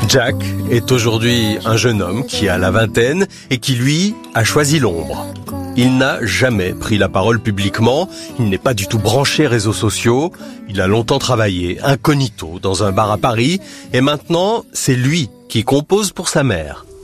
Jack est aujourd'hui un jeune homme qui a la vingtaine et qui, lui, a choisi l'ombre. Il n'a jamais pris la parole publiquement, il n'est pas du tout branché réseaux sociaux, il a longtemps travaillé incognito dans un bar à Paris et maintenant c'est lui qui compose pour sa mère.